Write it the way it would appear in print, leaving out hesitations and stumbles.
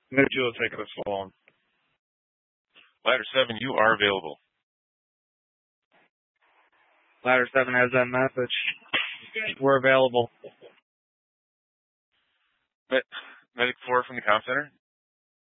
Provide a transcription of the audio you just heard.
Maybe you'll take this phone. Ladder 7, you are available. Ladder 7 has that message. We're available. Medic 4 from the comm center,